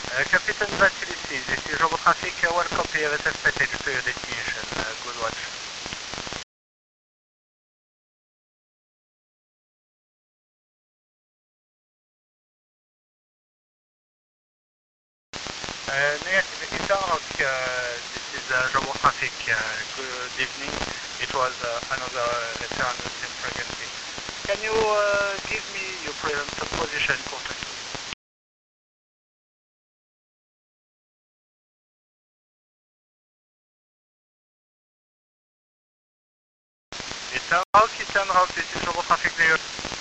Captain Vasilisi, this is RoboTraffic, one copy of SFPTH to your destination, good watch. Negative, Interlock, this is RoboTraffic, good evening. It was another return with same frequency. Can you give me your present position contact? Interlock, this is RoboTraffic.